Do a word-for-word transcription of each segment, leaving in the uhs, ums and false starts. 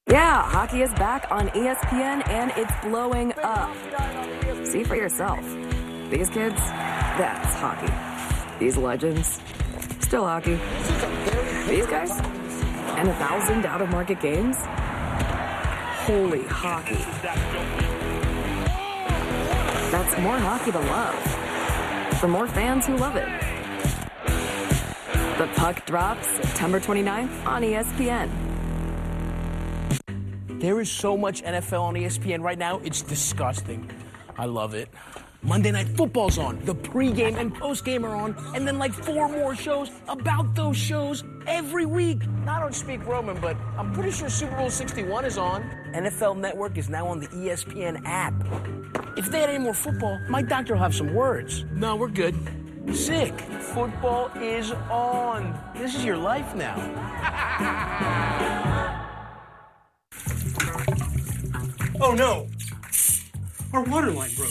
Yeah, hockey is back on E S P N, and it's blowing up. See for yourself. These kids, that's hockey. These legends, still hockey. These guys, and a thousand out-of-market games. Holy hockey. That's more hockey to love. For more fans who love it. The puck drops September twenty-ninth on E S P N. There is so much N F L on E S P N right now, it's disgusting. I love it. Monday Night Football's on, the pregame and postgame are on, and then like four more shows about those shows every week. Now, I don't speak Roman, but I'm pretty sure Super Bowl sixty-one is on. N F L Network is now on the E S P N app. If they had any more football, my doctor will have some words. No, we're good. Sick. Football is on. This is your life now. Oh no! Our water line broke.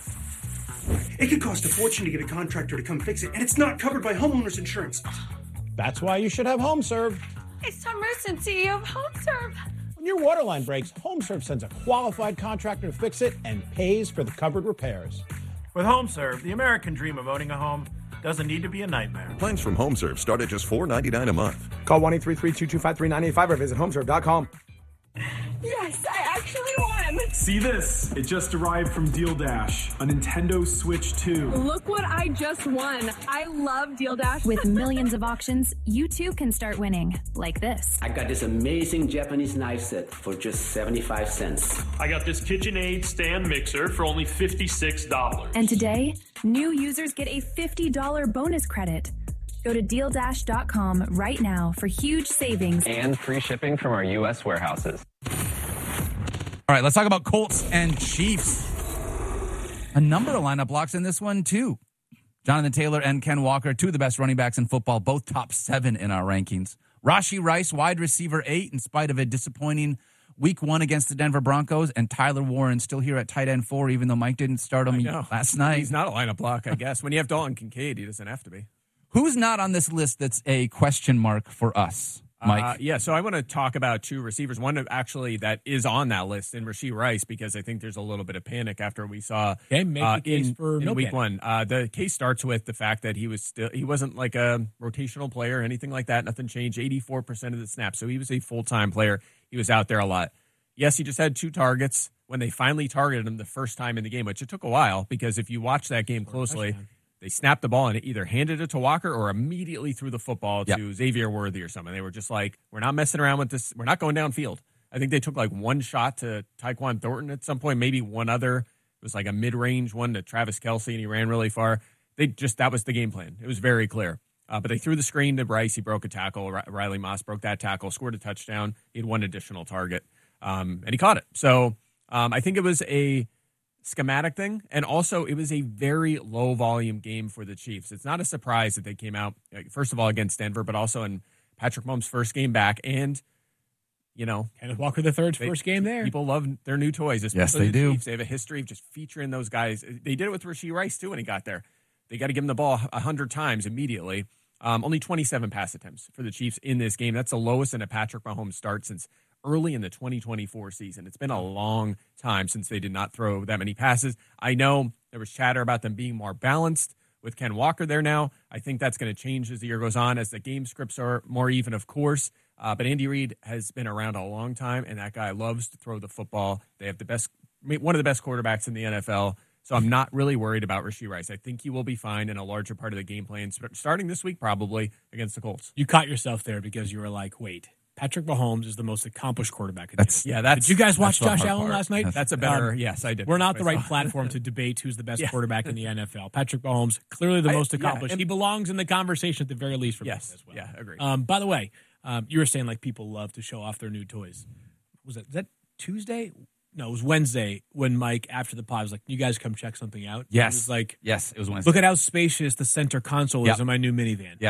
It could cost a fortune to get a contractor to come fix it, and it's not covered by homeowners insurance. That's why you should have HomeServe. It's Tom Rusin, C E O of HomeServe. When your water line breaks, HomeServe sends a qualified contractor to fix it and pays for the covered repairs. With HomeServe, the American dream of owning a home doesn't need to be a nightmare. Plans from HomeServe start at just four dollars and ninety-nine cents a month. Call one eight three three, two two five, three nine eight five or visit homeserve dot com. Yes, I actually won. See this? It just arrived from Deal Dash, a Nintendo Switch two. Look what I just won. I love Deal Dash. With millions of auctions, you too can start winning, like this. I got this amazing Japanese knife set for just seventy-five cents. I got this KitchenAid stand mixer for only fifty-six dollars. And today, new users get a fifty dollars bonus credit. Go to deal dash dot com right now for huge savings. And free shipping from our U S warehouses. All right, let's talk about Colts and Chiefs. A number of lineup blocks in this one, too. Jonathan Taylor and Ken Walker, two of the best running backs in football, both top seven in our rankings. Rashee Rice, wide receiver eight, in spite of a disappointing week one against the Denver Broncos, and Tyler Warren still here at tight end four, even though Mike didn't start him last night. He's not a lineup block, I guess. When you have Dalton Kincaid, he doesn't have to be. Who's not on this list that's a question mark for us, Mike? Uh, yeah, so I want to talk about two receivers. One actually that is on that list in Rashee Rice, because I think there's a little bit of panic after we saw okay, make uh, the case in, for in no week panic. one. Uh, the case starts with the fact that he was still he wasn't like a rotational player or anything like that. Nothing changed. eighty-four percent of the snaps, so he was a full time player. He was out there a lot. Yes, he just had two targets when they finally targeted him the first time in the game, which it took a while because if you watch that game closely. They snapped the ball and either handed it to Walker or immediately threw the football to yep. Xavier Worthy or something. They were just like, we're not messing around with this. We're not going downfield. I think they took like one shot to Tyquan Thornton at some point, maybe one other. It was like a mid-range one to Travis Kelce, and he ran really far. They just That was the game plan. It was very clear. Uh, but they threw the screen to Bryce. He broke a tackle. Riley Moss broke that tackle, scored a touchdown. He had one additional target, um, and he caught it. So um, I think it was a schematic thing, and also it was a very low volume game for the Chiefs. It's not a surprise that they came out first of all against Denver, but also in Patrick Mahomes' first game back, and you know Kenneth Walker the third's first game there. People love their new toys. Yes, they the do. Chiefs. They have a history of just featuring those guys. They did it with Rashee Rice too when he got there. They got to give him the ball a hundred times immediately. Um, only twenty-seven pass attempts for the Chiefs in this game. That's the lowest in a Patrick Mahomes start since early in the twenty twenty-four season. It's been a long time since they did not throw that many passes. I know there was chatter about them being more balanced with Ken Walker there now. I think that's going to change as the year goes on, as the game scripts are more even, of course. Uh, but Andy Reid has been around a long time, and that guy loves to throw the football. They have the best, one of the best quarterbacks in the N F L. So I'm not really worried about Rashee Rice. I think he will be fine in a larger part of the game plan, starting this week probably against the Colts. You caught yourself there because you were like, wait, Patrick Mahomes is the most accomplished quarterback in the N F L. Yeah, that's, did you guys watch Josh Allen part. last night? That's, that's a better, um, yes, I did. We're not the right platform to debate who's the best yeah. quarterback in the N F L. Patrick Mahomes, clearly the most accomplished. Yeah, he belongs in the conversation at the very least for yes, me as well. Yeah, agreed. Um, by the way, um, you were saying like people love to show off their new toys. Was that, is that Tuesday? No, it was Wednesday when Mike, after the pod, was like, you guys come check something out? Yes. It was like, yes, it was Wednesday. Look at how spacious the center console yep. is in my new minivan. Yes.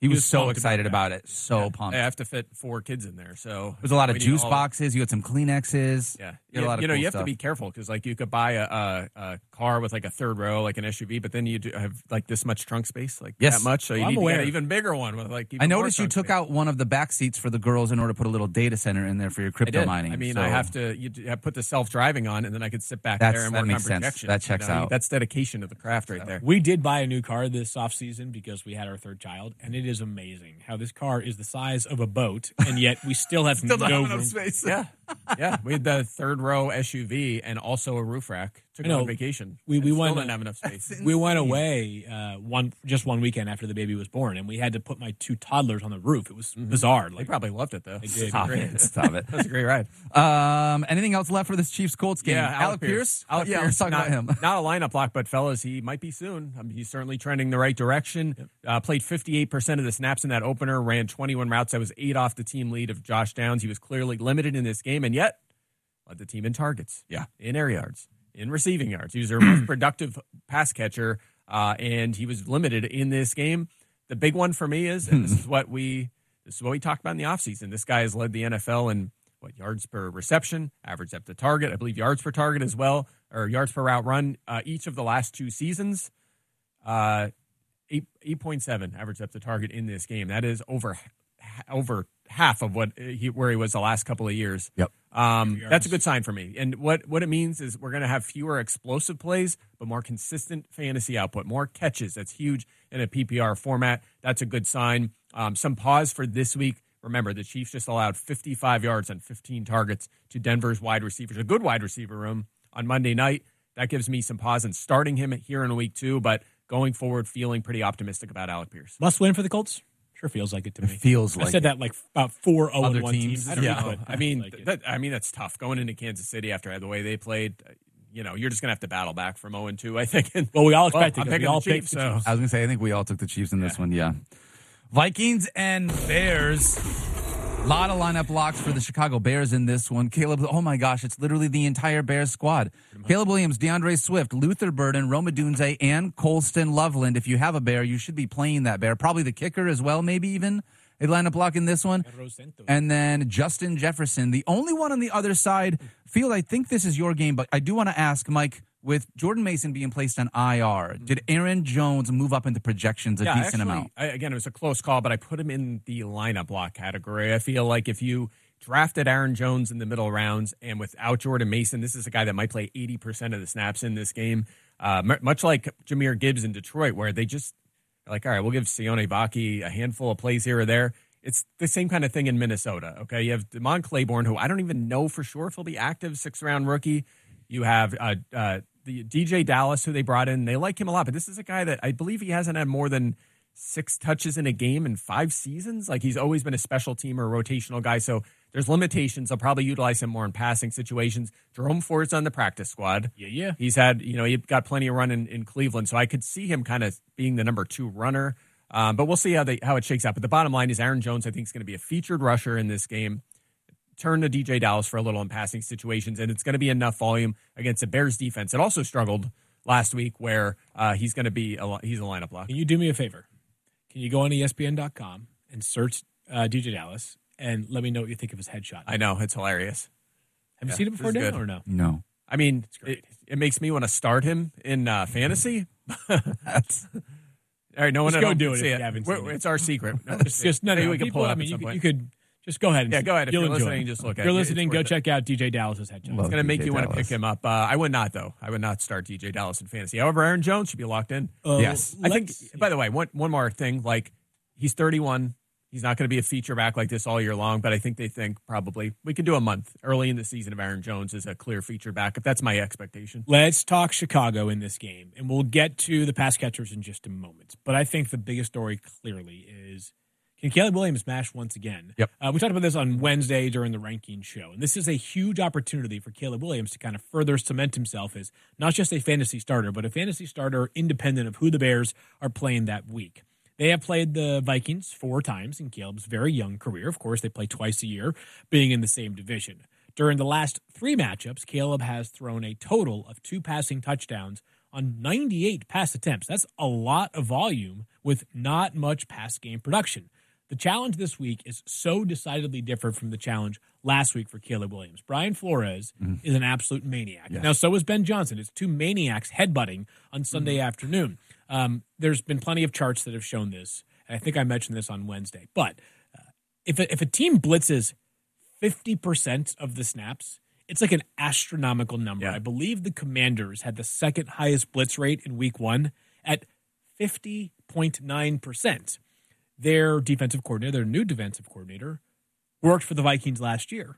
He, He was, was so pumped excited about about, it. So Yeah. pumped. I have to fit four kids in there, so There's a lot of we need juice all- boxes. You had some Kleenexes. Yeah, You had a lot of you know, cool you have stuff. to be careful because, like, you could buy a, a, a car with like a third row, like an S U V, but then you do have like this much trunk space, like Yes. that much. So Well, you I'm need aware. to get an even bigger one with like. Even I more noticed you trunk took space. out one of the back seats for the girls in order to put a little data center in there for your I crypto did. mining. I mean, so I have to you d- have put the self driving on, and then I could sit back That's- there and that work makes on sense. projection. That checks you know? out. That's dedication to the craft right there. We did buy a new car this off season because we had our third child, and it is amazing how this car is the size of a boat, and yet we still have Still no don't have enough room. space. Yeah, yeah. We had the third row S U V and also a roof rack. Took I it know. on vacation. We and we still went didn't have enough space. We went away uh, one just one weekend after the baby was born, and we had to put my two toddlers on the roof. It was bizarre. They Like probably loved it though. they did. Stop Great. it. Stop it. That's a great ride. Um, anything else left for this Chiefs Colts game? Yeah, Alec Pierce. Alec yeah, Pierce, let's talk not, about him. Not a lineup lock, but fellas, he might be soon. I mean, he's certainly trending the right direction. Uh, played fifty-eight percent of the snaps in that opener, ran twenty-one routes. That was eight off the team lead of Josh Downs. He was clearly limited in this game, and yet led the team in targets. Yeah. In air yards, in receiving yards. He was their most productive pass catcher, uh, and he was limited in this game. The big one for me is, and this is what we this is what we talked about in the offseason. This guy has led the N F L in what yards per reception, average depth of target, I believe yards per target as well, or yards per route run. Uh, each of the last two seasons, uh, eight eight point seven average depth of target in this game. That is over over half of what he where he was the last couple of years. Yep. Um, that's a good sign for me. And what, what it means is we're going to have fewer explosive plays, but more consistent fantasy output, more catches. That's huge in a P P R format. That's a good sign. Um, some pause for this week. Remember, the Chiefs just allowed fifty-five yards on fifteen targets to Denver's wide receivers, a good wide receiver room on Monday night. That gives me some pause in starting him here in week two, but going forward, feeling pretty optimistic about Alec Pierce. Must win for the Colts. Sure feels like it to me. It feels like I said it. that like about four oh Other and one teams. teams. I don't Yeah. know. I mean, Like it. that, I mean that's tough going into Kansas City after the way they played. You know, you're just gonna have to battle back from oh and two, I think. And, Well, we all expect it I'm because we picking all the Chiefs, picked the so Chiefs. I was going to say, I think we all took the Chiefs in this one, yeah. Vikings and Bears. A lot of lineup locks for the Chicago Bears in this one. Caleb, oh my gosh, it's literally the entire Bears squad. Caleb Williams, DeAndre Swift, Luther Burden, Roma Dunze, and Colston Loveland. If you have a Bear, you should be playing that Bear. Probably the kicker as well, maybe even a lineup lock in this one. And then Justin Jefferson, the only one on the other side. Field, I think this is your game, but I do want to ask, Mike, with Jordan Mason being placed on I R, did Aaron Jones move up into projections a yeah, decent actually, amount? I, again, it was a close call, but I put him in the lineup block category. I feel like if you drafted Aaron Jones in the middle rounds and without Jordan Mason, this is a guy that might play eighty percent of the snaps in this game, uh, m- much like Jahmyr Gibbs in Detroit, where they just are like, all right, we'll give Sione Vaki a handful of plays here or there. It's the same kind of thing in Minnesota, okay? You have Damon Claiborne, who I don't even know for sure if he'll be active, sixth-round rookie. You have uh, uh, the D J Dallas, who they brought in. They like him a lot, but this is a guy that I believe he hasn't had more than six touches in a game in five seasons. Like, he's always been a special team or rotational guy, so there's limitations. I'll probably utilize him more in passing situations. Jerome Ford's on the practice squad. Yeah, yeah. He's had, you know, he got plenty of run in, in Cleveland, so I could see him kind of being the number two runner. Um, but we'll see how they how it shakes out. But the bottom line is Aaron Jones, I think, is going to be a featured rusher in this game. Turn to D J Dallas for a little in passing situations, and it's going to be enough volume against the Bears defense. It also struggled last week where uh, he's going to be a, he's a lineup lock. Can you do me a favor? Can you go on E S P N dot com and search uh, D J Dallas and let me know what you think of his headshot? I know, it's hilarious. Have Yeah, you seen it this before, is Dan, good. or no? No. I mean, it, it makes me want to start him in uh, fantasy. That's all right. No one Just at go home do can it see if it. you haven't We're- seen it. It's our secret. No, It's just no, maybe no. we can people, pull it I up mean, at you some could, point. you could just go ahead. And Yeah, go ahead. If You'll you're enjoy listening, it. just look If at you're it. It's listening, worth go it. check out D J Dallas's headshot. It's going to make D J you want to Dallas. pick him up. Uh, I would not, though. I would not start D J Dallas in fantasy. However, Aaron Jones should be locked in. Uh, Yes. I think, let's- by the way, one, one more thing. Like, he's thirty-one. He's not going to be a feature back like this all year long, but I think they think probably we could do a month early in the season of Aaron Jones as a clear feature backup. That's my expectation. Let's talk Chicago in this game, and we'll get to the pass catchers in just a moment. But I think the biggest story clearly is, can Caleb Williams smash once again? Yep. Uh, we talked about this on Wednesday during the ranking show, and this is a huge opportunity for Caleb Williams to kind of further cement himself as not just a fantasy starter, but a fantasy starter independent of who the Bears are playing that week. They have played the Vikings four times in Caleb's very young career. Of course, they play twice a year, being in the same division. During the last three matchups, Caleb has thrown a total of two passing touchdowns on ninety-eight pass attempts. That's a lot of volume with not much pass game production. The challenge this week is so decidedly different from the challenge last week for Caleb Williams. Brian Flores mm-hmm. is an absolute maniac. Yes. Now, so is Ben Johnson. It's two maniacs headbutting on Sunday mm-hmm. afternoon. Um, there's been plenty of charts that have shown this, and I think I mentioned this on Wednesday. But uh, if, a, if a team blitzes fifty percent of the snaps, it's like an astronomical number. Yeah. I believe the Commanders had the second highest blitz rate in week one at fifty point nine percent. Their defensive coordinator, their new defensive coordinator, worked for the Vikings last year.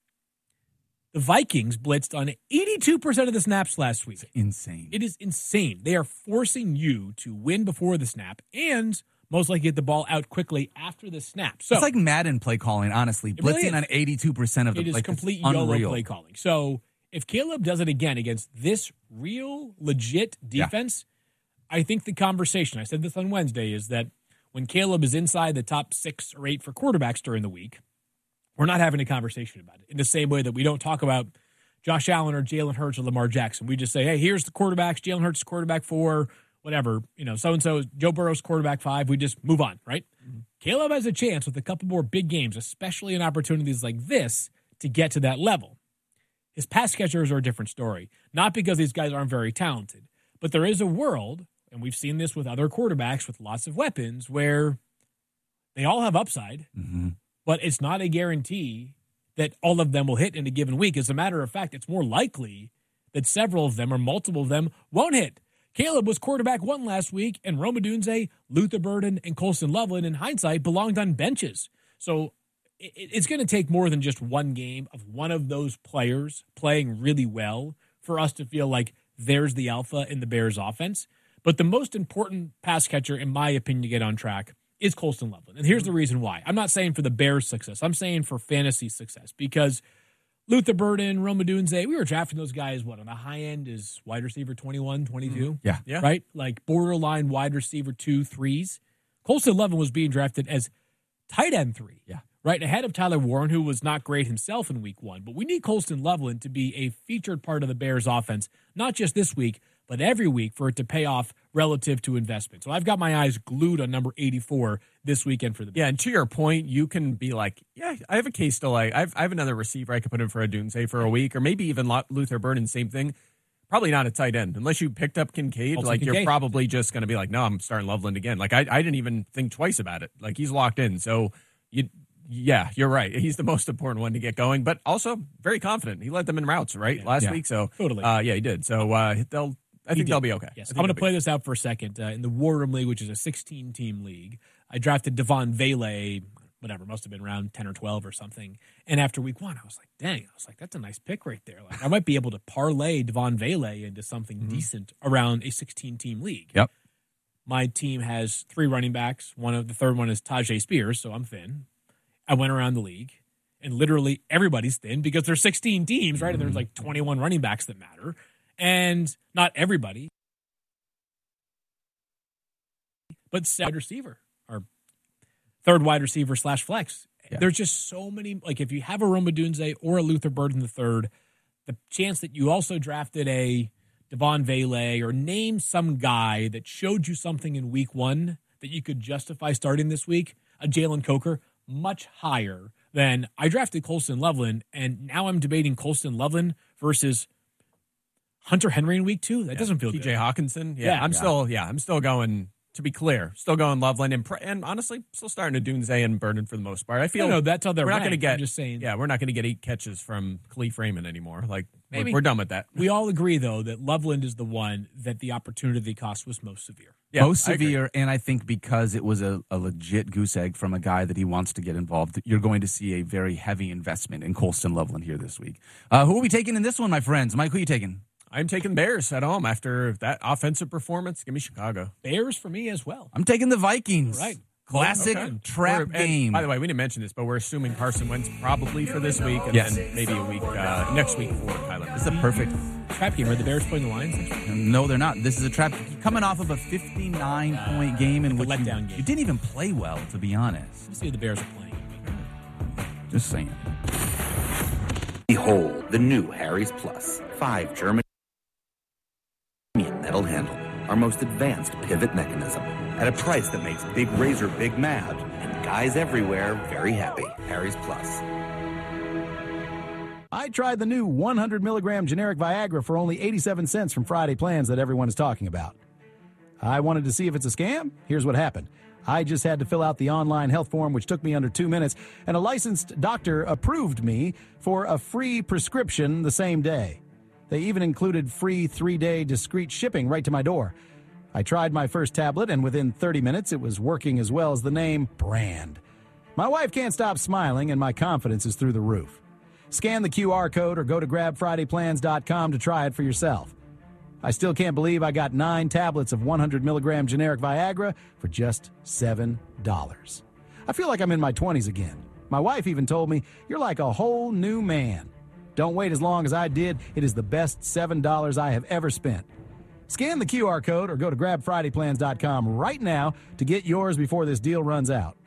The Vikings blitzed on eighty-two percent of the snaps last week. It's insane. It is insane. They are forcing you to win before the snap and most likely get the ball out quickly after the snap. So it's like Madden play calling, honestly. Blitzing really on eighty-two percent of the It is like, complete YOLO play calling. So if Caleb does it again against this real, legit defense, yeah. I think the conversation, I said this on Wednesday, is that when Caleb is inside the top six or eight for quarterbacks during the week, we're not having a conversation about it. In the same way that we don't talk about Josh Allen or Jalen Hurts or Lamar Jackson. We just say, hey, here's the quarterbacks. Jalen Hurts is quarterback four, whatever. You know, so-and-so, Joe Burrow's quarterback five. We just move on, right? Mm-hmm. Caleb has a chance with a couple more big games, especially in opportunities like this, to get to that level. His pass catchers are a different story. Not because these guys aren't very talented, but there is a world, and we've seen this with other quarterbacks with lots of weapons, where they all have upside, mm-hmm. but it's not a guarantee that all of them will hit in a given week. As a matter of fact, it's more likely that several of them or multiple of them won't hit. Caleb was quarterback one last week, and Rome Odunze, Luther Burden, and Colston Loveland, in hindsight, belonged on benches. So it's going to take more than just one game of one of those players playing really well for us to feel like there's the alpha in the Bears offense. But the most important pass catcher, in my opinion, to get on track is Colston Loveland. And here's the reason why. I'm not saying for the Bears' success. I'm saying for fantasy success, because Luther Burden, Rome Odunze, we were drafting those guys, what, on the high end is wide receiver twenty-one, twenty-two? Mm-hmm. Yeah. yeah. Right? Like borderline wide receiver two, threes. Colston Loveland was being drafted as tight end three. Yeah. Right? Ahead of Tyler Warren, who was not great himself in week one. But we need Colston Loveland to be a featured part of the Bears offense, not just this week, but every week for it to pay off relative to investment. So I've got my eyes glued on number eighty-four this weekend for the Bears. Yeah, and to your point, you can be like, yeah, I have a case still. Like, I have, I have another receiver I could put in for Odunze for a week, or maybe even Luther Burden, same thing. Probably not a tight end. Unless you picked up Kincaid, also like Kincaid. You're probably just going to be like, no, I'm starting Loveland again. Like, I, I didn't even think twice about it. Like, he's locked in. So, you, yeah, you're right. He's the most important one to get going, but also very confident. He led them in routes, right, yeah, last yeah. week. So, totally. Uh, yeah, he did. So, uh, they'll, I think they'll be okay. Yes. I'm going to play this out for a second. Uh, in the War Room League, which is a sixteen-team league, I drafted Devon Vele, whatever, must have been around ten or twelve or something. And after week one, I was like, dang, I was like, that's a nice pick right there. Like, I might be able to parlay Devon Vele into something mm-hmm. decent around a sixteen-team league. Yep. My team has three running backs. One of the third one is Tajay Spears, so I'm thin. I went around the league, and literally everybody's thin because there's sixteen teams, right? Mm-hmm. And there's like twenty-one running backs that matter. And not everybody, but wide receiver or third wide receiver slash flex. Yeah. There's just so many. Like if you have a Rome Odunze or a Luther Burden the third, the chance that you also drafted a Devon Vele or name some guy that showed you something in week one that you could justify starting this week, a Jalen Coker, much higher than I drafted Colston Loveland, and now I'm debating Colston Loveland versus Hunter Henry in week two. That yeah. doesn't feel T J good. Hawkinson. Yeah, yeah I'm yeah. still. Yeah, I'm still going. To be clear, still going Loveland and and honestly, still starting to Odunze and Burden for the most part. I feel no, no that's how they're. We're not going to get. I'm just saying. Yeah, we're not going to get eight catches from Khalif Raymond anymore. Like maybe we're, we're done with that. We all agree though that Loveland is the one that the opportunity cost was most severe. Yeah, most severe, and I think because it was a, a legit goose egg from a guy that he wants to get involved, you're going to see a very heavy investment in Colston Loveland here this week. Uh, who are we taking in this one, my friends? Mike, who are you taking? I'm taking Bears at home after that offensive performance. Give me Chicago. Bears for me as well. I'm taking the Vikings. All right. Classic okay. trap we're, game. By the way, we didn't mention this, but we're assuming Carson Wentz probably for this week, and yes. then maybe a week uh, next week for Kyler. It's a perfect trap game. Are the Bears playing the Lions? No, they're not. This is a trap. Coming off of a fifty-nine point game in like which a you, letdown game. you didn't even play well, to be honest. Let's see what the Bears are playing. Just saying. Behold the new Harry's Plus. Five German metal handle, our most advanced pivot mechanism, at a price that makes Big Razor big mad and guys everywhere very happy. Harry's Plus. I tried the new one hundred milligram generic Viagra for only eighty-seven cents from Friday Plans that everyone is talking about. I wanted to see if it's a scam. Here's what happened. I just had to fill out the online health form, which took me under two minutes, and a licensed doctor approved me for a free prescription the same day. They even included free three-day discreet shipping right to my door. I tried my first tablet, and within thirty minutes, it was working as well as the name brand. My wife can't stop smiling, and my confidence is through the roof. Scan the Q R code or go to grab friday plans dot com to try it for yourself. I still can't believe I got nine tablets of one hundred milligram generic Viagra for just seven dollars. I feel like I'm in my twenties again. My wife even told me, "You're like a whole new man." Don't wait as long as I did. It is the best seven dollars I have ever spent. Scan the Q R code or go to grab friday plans dot com right now to get yours before this deal runs out.